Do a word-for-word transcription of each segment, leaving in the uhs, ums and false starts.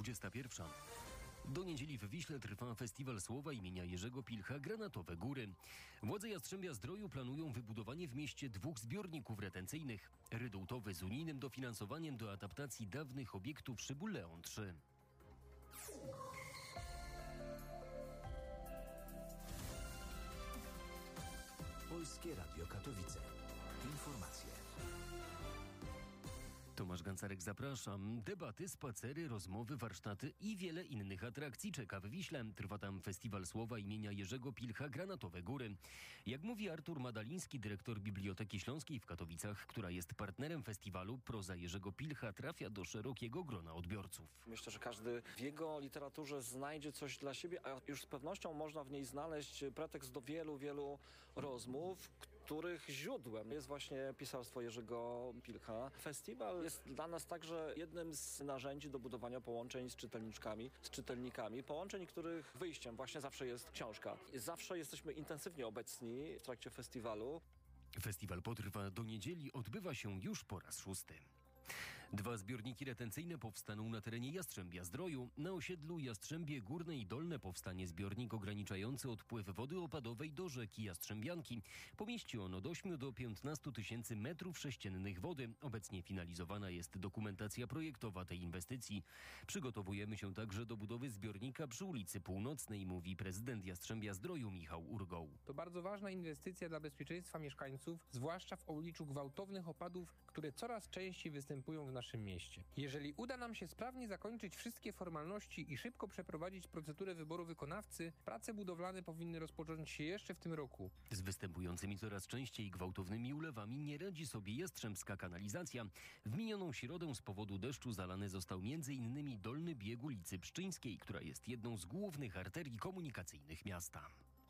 dwudziesta pierwsza. Do niedzieli w Wiśle trwa festiwal słowa imienia Jerzego Pilcha Granatowe Góry. Władze Jastrzębia-Zdroju planują wybudowanie w mieście dwóch zbiorników retencyjnych. Redułtowy z unijnym dofinansowaniem do adaptacji dawnych obiektów szybu Leon trzy. Polskie Radio Katowice. Informacje. Tomasz Gancarek, zapraszam. Debaty, spacery, rozmowy, warsztaty i wiele innych atrakcji czeka w Wiśle. Trwa tam festiwal słowa imienia Jerzego Pilcha Granatowe Góry. Jak mówi Artur Madaliński, dyrektor Biblioteki Śląskiej w Katowicach, która jest partnerem festiwalu, proza Jerzego Pilcha trafia do szerokiego grona odbiorców. Myślę, że każdy w jego literaturze znajdzie coś dla siebie, a już z pewnością można w niej znaleźć pretekst do wielu, wielu rozmów, których źródłem jest właśnie pisarstwo Jerzego Pilcha. Festiwal jest dla nas także jednym z narzędzi do budowania połączeń z czytelniczkami, z czytelnikami. Połączeń, których wyjściem właśnie zawsze jest książka. Zawsze jesteśmy intensywnie obecni w trakcie festiwalu. Festiwal potrwa do niedzieli, odbywa się już po raz szósty. Dwa zbiorniki retencyjne powstaną na terenie Jastrzębia-Zdroju. Na osiedlu Jastrzębie Górne i Dolne powstanie zbiornik ograniczający odpływ wody opadowej do rzeki Jastrzębianki. Pomieści on od ośmiu do piętnastu tysięcy metrów sześciennych wody. Obecnie finalizowana jest dokumentacja projektowa tej inwestycji. Przygotowujemy się także do budowy zbiornika przy ulicy Północnej, mówi prezydent Jastrzębia-Zdroju Michał Urgoł. To bardzo ważna inwestycja dla bezpieczeństwa mieszkańców, zwłaszcza w obliczu gwałtownych opadów, które coraz częściej występują w naszym mieście. Jeżeli uda nam się sprawnie zakończyć wszystkie formalności i szybko przeprowadzić procedurę wyboru wykonawcy, prace budowlane powinny rozpocząć się jeszcze w tym roku. Z występującymi coraz częściej gwałtownymi ulewami nie radzi sobie Jastrzębska kanalizacja. W minioną środę z powodu deszczu zalany został między innymi dolny bieg ulicy Pszczyńskiej, która jest jedną z głównych arterii komunikacyjnych miasta.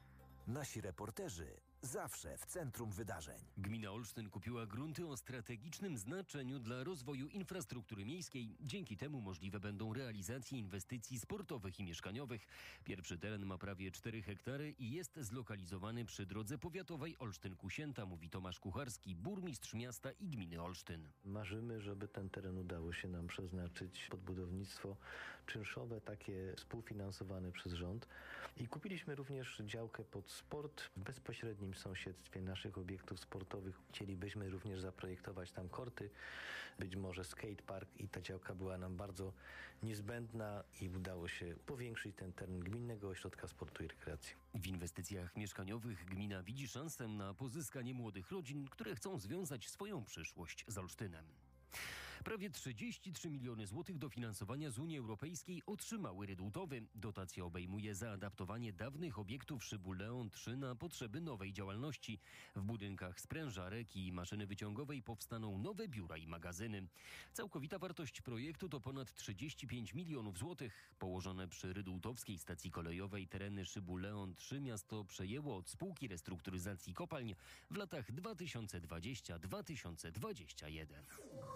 Nasi reporterzy zawsze w centrum wydarzeń. Gmina Olsztyn kupiła grunty o strategicznym znaczeniu dla rozwoju infrastruktury miejskiej. Dzięki temu możliwe będą realizacje inwestycji sportowych i mieszkaniowych. Pierwszy teren ma prawie cztery hektary i jest zlokalizowany przy drodze powiatowej Olsztyn-Kusięta, mówi Tomasz Kucharski, burmistrz miasta i gminy Olsztyn. Marzymy, żeby ten teren udało się nam przeznaczyć pod budownictwo czynszowe, takie współfinansowane przez rząd. I kupiliśmy również działkę pod sport w bezpośrednim sąsiedztwie naszych obiektów sportowych. Chcielibyśmy również zaprojektować tam korty, być może skatepark i ta działka była nam bardzo niezbędna i udało się powiększyć ten teren Gminnego Ośrodka Sportu i Rekreacji. W inwestycjach mieszkaniowych gmina widzi szansę na pozyskanie młodych rodzin, które chcą związać swoją przyszłość z Olsztynem. Prawie trzydzieści trzy miliony złotych dofinansowania z Unii Europejskiej otrzymały Redułtowy. Dotacja obejmuje zaadaptowanie dawnych obiektów szybu Leon trzy na potrzeby nowej działalności. W budynkach sprężarek i maszyny wyciągowej powstaną nowe biura i magazyny. Całkowita wartość projektu to ponad trzydzieści pięć milionów złotych. Położone przy Redułtowskiej stacji kolejowej tereny szybu Leon trzy miasto przejęło od spółki restrukturyzacji kopalń w latach dwa tysiące dwudziestym do dwa tysiące dwudziestego pierwszego.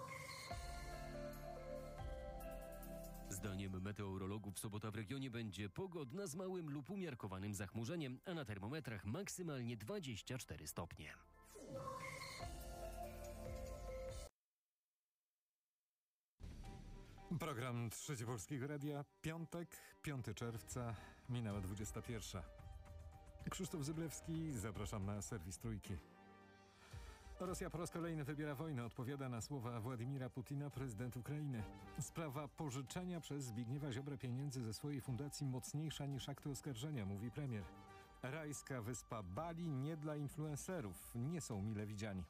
Zdaniem meteorologów sobota w regionie będzie pogodna z małym lub umiarkowanym zachmurzeniem, a na termometrach maksymalnie dwadzieścia cztery stopnie. Program Trzeci Polskiego Radia, piątek, piątego czerwca, minęła dwudziesta pierwsza. Krzysztof Zyblewski, zapraszam na serwis Trójki. Rosja po raz kolejny wybiera wojnę, odpowiada na słowa Władimira Putina, prezydent Ukrainy. Sprawa pożyczenia przez Zbigniewa Ziobrę pieniędzy ze swojej fundacji mocniejsza niż akty oskarżenia, mówi premier. Rajska wyspa Bali nie dla influencerów, nie są mile widziani.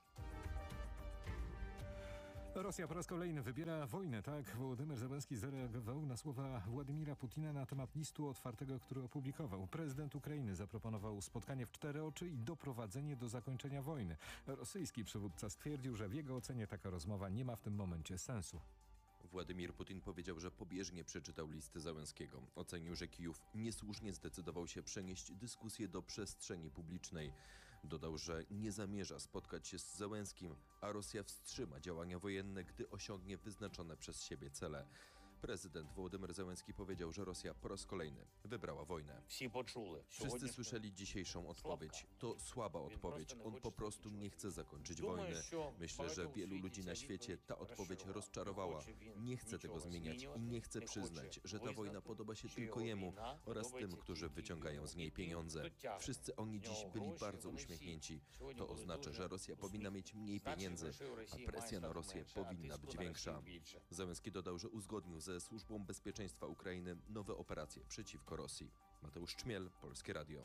Rosja po raz kolejny wybiera wojnę, tak Wołodymyr Zełenski zareagował na słowa Władimira Putina na temat listu otwartego, który opublikował. Prezydent Ukrainy zaproponował spotkanie w cztery oczy i doprowadzenie do zakończenia wojny. Rosyjski przywódca stwierdził, że w jego ocenie taka rozmowa nie ma w tym momencie sensu. Władimir Putin powiedział, że pobieżnie przeczytał list Zełenskiego. Ocenił, że Kijów niesłusznie zdecydował się przenieść dyskusję do przestrzeni publicznej. Dodał, że nie zamierza spotkać się z Zełenskim, a Rosja wstrzyma działania wojenne, gdy osiągnie wyznaczone przez siebie cele. Prezydent Wołodymyr Zełenski powiedział, że Rosja po raz kolejny wybrała wojnę. Wszyscy słyszeli dzisiejszą odpowiedź. To słaba odpowiedź. On po prostu nie chce zakończyć wojny. Myślę, że wielu ludzi na świecie ta odpowiedź rozczarowała. Nie chce tego zmieniać i nie chce przyznać, że ta wojna podoba się tylko jemu oraz tym, którzy wyciągają z niej pieniądze. Wszyscy oni dziś byli bardzo uśmiechnięci. To oznacza, że Rosja powinna mieć mniej pieniędzy, a presja na Rosję powinna być większa. Zełenski dodał, że uzgodnił ze Służbą Bezpieczeństwa Ukrainy nowe operacje przeciwko Rosji. Mateusz Czmiel, Polskie Radio.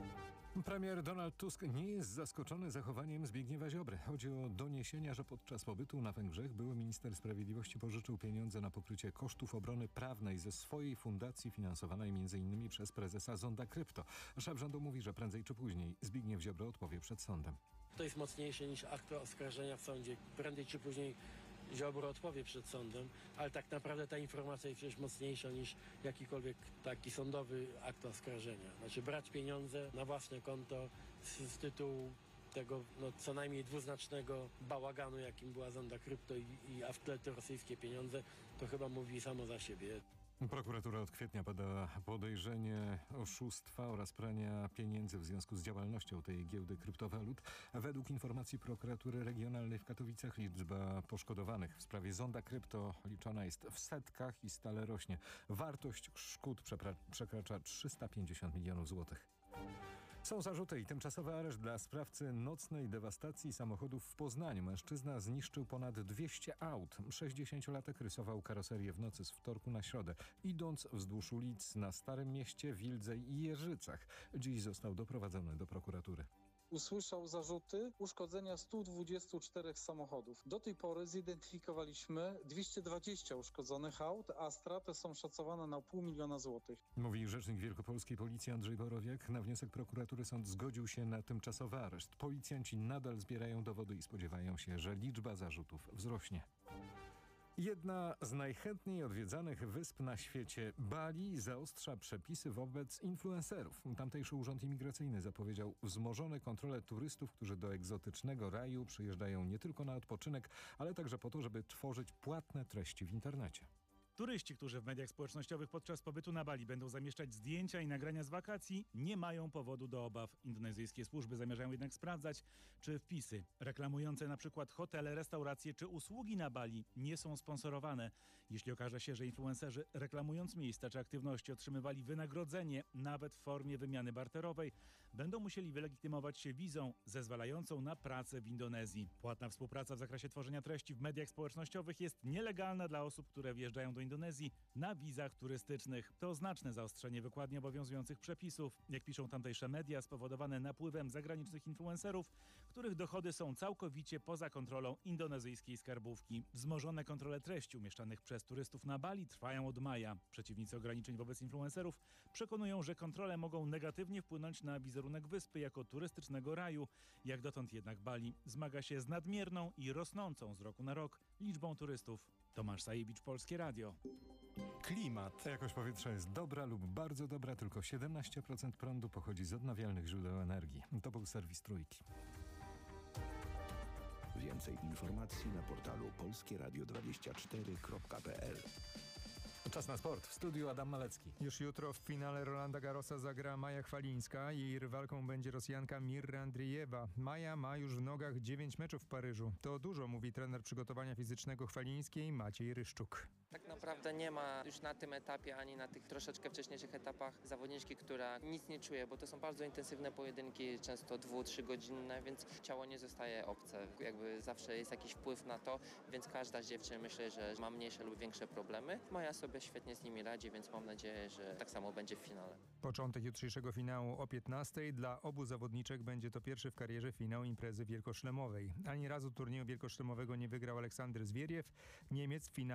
Premier Donald Tusk nie jest zaskoczony zachowaniem Zbigniewa Ziobry. Chodzi o doniesienia, że podczas pobytu na Węgrzech były minister sprawiedliwości pożyczył pieniądze na pokrycie kosztów obrony prawnej ze swojej fundacji finansowanej między innymi przez prezesa Zonda Krypto. Szef rządu mówi, że prędzej czy później Zbigniew Ziobro odpowie przed sądem. To jest mocniejsze niż akt oskarżenia w sądzie. Prędzej czy później Ziobro odpowie przed sądem, ale tak naprawdę ta informacja jest przecież mocniejsza niż jakikolwiek taki sądowy akt oskarżenia. Znaczy brać pieniądze na własne konto z, z tytułu tego no, co najmniej dwuznacznego bałaganu, jakim była Zonda Krypto i, i a w tle te rosyjskie pieniądze, to chyba mówi samo za siebie. Prokuratura od kwietnia pada podejrzenie oszustwa oraz prania pieniędzy w związku z działalnością tej giełdy kryptowalut. Według informacji prokuratury regionalnej w Katowicach liczba poszkodowanych w sprawie Zonda Krypto liczona jest w setkach i stale rośnie. Wartość szkód przekracza trzysta pięćdziesiąt milionów złotych. Są zarzuty i tymczasowy areszt dla sprawcy nocnej dewastacji samochodów w Poznaniu. Mężczyzna zniszczył ponad dwieście aut. sześćdziesięciolatek rysował karoserię w nocy z wtorku na środę, idąc wzdłuż ulic na Starym Mieście, Wildze i Jeżycach. Dziś został doprowadzony do prokuratury. Usłyszał zarzuty uszkodzenia stu dwudziestu czterech samochodów. Do tej pory zidentyfikowaliśmy dwieście dwadzieścia uszkodzonych aut, a straty są szacowane na pół miliona złotych. Mówi rzecznik wielkopolskiej policji Andrzej Borowiak. Na wniosek prokuratury sąd zgodził się na tymczasowy areszt. Policjanci nadal zbierają dowody i spodziewają się, że liczba zarzutów wzrośnie. Jedna z najchętniej odwiedzanych wysp na świecie, Bali, zaostrza przepisy wobec influencerów. Tamtejszy Urząd Imigracyjny zapowiedział wzmożone kontrole turystów, którzy do egzotycznego raju przyjeżdżają nie tylko na odpoczynek, ale także po to, żeby tworzyć płatne treści w internecie. Turyści, którzy w mediach społecznościowych podczas pobytu na Bali będą zamieszczać zdjęcia i nagrania z wakacji, nie mają powodu do obaw. Indonezyjskie służby zamierzają jednak sprawdzać, czy wpisy reklamujące na przykład hotele, restauracje czy usługi na Bali nie są sponsorowane. Jeśli okaże się, że influencerzy reklamując miejsca czy aktywności otrzymywali wynagrodzenie, nawet w formie wymiany barterowej, będą musieli wylegitymować się wizą zezwalającą na pracę w Indonezji. Płatna współpraca w zakresie tworzenia treści w mediach społecznościowych jest nielegalna dla osób, które wjeżdżają do Indonezji na wizach turystycznych. To znaczne zaostrzenie wykładni obowiązujących przepisów. Jak piszą tamtejsze media, spowodowane napływem zagranicznych influencerów, których dochody są całkowicie poza kontrolą indonezyjskiej skarbówki. Wzmożone kontrole treści umieszczanych przez turystów na Bali trwają od maja. Przeciwnicy ograniczeń wobec influencerów przekonują, że kontrole mogą negatywnie wpłynąć na wizerunek wyspy jako turystycznego raju. Jak dotąd jednak Bali zmaga się z nadmierną i rosnącą z roku na rok liczbą turystów. Tomasz Sajewicz, Polskie Radio. Klimat. Jakość powietrza jest dobra lub bardzo dobra, tylko siedemnaście procent prądu pochodzi z odnawialnych źródeł energii. To był serwis Trójki. Więcej informacji na portalu polskie radio dwadzieścia cztery kropka p l. Czas na sport. W studiu Adam Malecki. Już jutro w finale Rolanda Garrosa zagra Maja Chwalińska. Jej rywalką będzie Rosjanka Mirra Andriejewa. Maja ma już w nogach dziewięć meczów w Paryżu. To dużo, mówi trener przygotowania fizycznego Chwalińskiej Maciej Ryszczuk. Tak naprawdę nie ma już na tym etapie, ani na tych troszeczkę wcześniejszych etapach zawodniczki, która nic nie czuje, bo to są bardzo intensywne pojedynki, często dwu-, trzygodzinne, więc ciało nie zostaje obce. Jakby zawsze jest jakiś wpływ na to, więc każda z dziewczyn myślę, że ma mniejsze lub większe problemy. Maja sobie świetnie z nimi radzi, więc mam nadzieję, że tak samo będzie w finale. Początek jutrzejszego finału o piętnastej. Dla obu zawodniczek będzie to pierwszy w karierze finał imprezy wielkoszlemowej. Ani razu turnieju wielkoszlemowego nie wygrał Aleksander Zwieriew. Niemiec w finale